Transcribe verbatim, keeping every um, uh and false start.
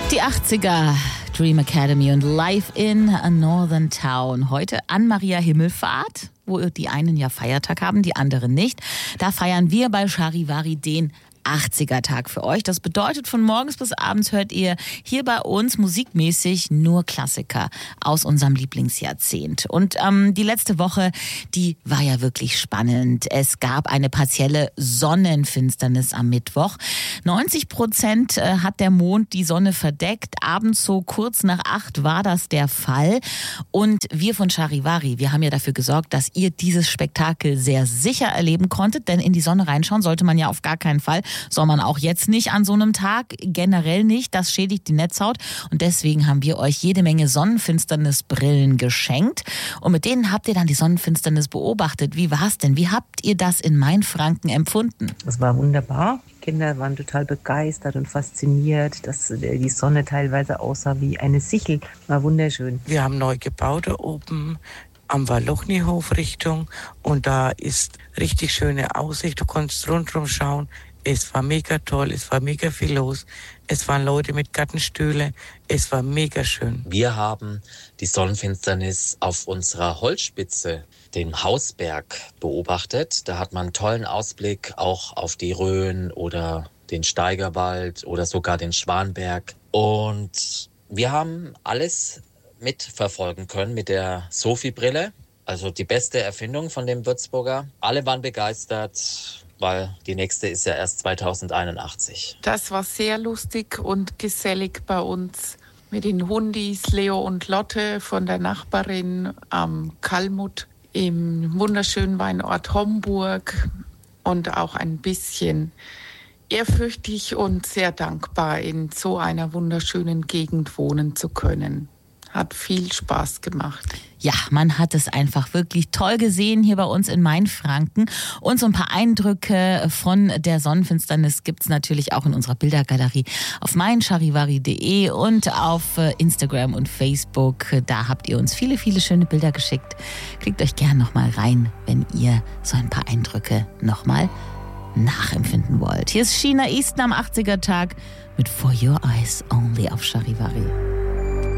Die achtziger, Dream Academy und Live in a Northern Town. Heute an Maria Himmelfahrt, wo die einen ja Feiertag haben, die anderen nicht. Da feiern wir bei Charivari den achtziger-Tag für euch. Das bedeutet, von morgens bis abends hört ihr hier bei uns musikmäßig nur Klassiker aus unserem Lieblingsjahrzehnt. Und ähm, die letzte Woche, die war ja wirklich spannend. Es gab eine partielle Sonnenfinsternis am Mittwoch. neunzig Prozent hat der Mond die Sonne verdeckt. Abends so kurz nach acht war das der Fall. Und wir von Charivari, wir haben ja dafür gesorgt, dass ihr dieses Spektakel sehr sicher erleben konntet. Denn in die Sonne reinschauen sollte man ja auf gar keinen Fall. Soll man auch jetzt nicht an so einem Tag, generell nicht. Das schädigt die Netzhaut. Und deswegen haben wir euch jede Menge Sonnenfinsternisbrillen geschenkt. Und mit denen habt ihr dann die Sonnenfinsternis beobachtet. Wie war es denn? Wie habt ihr das in Mainfranken empfunden? Das war wunderbar. Die Kinder waren total begeistert und fasziniert, dass die Sonne teilweise aussah wie eine Sichel. War wunderschön. Wir haben neu gebaut da oben am Walochnihof Richtung. Und da ist richtig schöne Aussicht. Du konntest rundherum schauen. Es war mega toll, es war mega viel los. Es waren Leute mit Gartenstühle. Es war mega schön. Wir haben die Sonnenfinsternis auf unserer Holzspitze, dem Hausberg, beobachtet. Da hat man einen tollen Ausblick auch auf die Rhön oder den Steigerwald oder sogar den Schwanberg. Und wir haben alles mitverfolgen können mit der Sophie-Brille. Also die beste Erfindung von dem Würzburger. Alle waren begeistert, weil die nächste ist ja erst zweitausendeinundachtzig. Das war sehr lustig und gesellig bei uns mit den Hundis Leo und Lotte von der Nachbarin am Kalmut im wunderschönen Weinort Homburg und auch ein bisschen ehrfürchtig und sehr dankbar, in so einer wunderschönen Gegend wohnen zu können. Hat viel Spaß gemacht. Ja, man hat es einfach wirklich toll gesehen hier bei uns in Mainfranken. Und so ein paar Eindrücke von der Sonnenfinsternis gibt's natürlich auch in unserer Bildergalerie auf mein charivari punkt de und auf Instagram und Facebook. Da habt ihr uns viele, viele schöne Bilder geschickt. Klickt euch gern nochmal rein, wenn ihr so ein paar Eindrücke nochmal nachempfinden wollt. Hier ist Sheena Easton am achtziger-Tag mit For Your Eyes Only auf Charivari.